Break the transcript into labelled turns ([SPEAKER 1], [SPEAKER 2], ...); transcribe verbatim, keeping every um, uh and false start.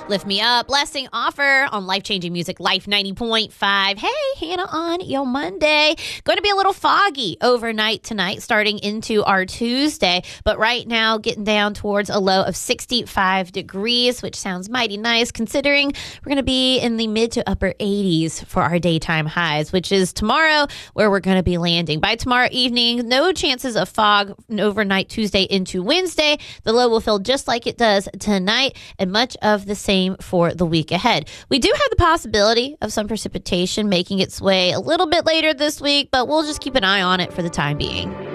[SPEAKER 1] Lift Me Up, Blessing Offer on Life-Changing Music, Life ninety point five. Hey, Hannah on your Monday. Going to be a little foggy overnight tonight, starting into our Tuesday. But right now, getting down towards a low of sixty-five degrees, which sounds mighty nice considering we're going to be in the mid to upper eighties for our daytime highs, which is tomorrow where we're going to be landing. By tomorrow evening, no chances of fog overnight Tuesday into Wednesday. The low will feel just like it does tonight, and much of the same for the week ahead. We do have the possibility of some precipitation making its way a little bit later this week, but we'll just keep an eye on it for the time being.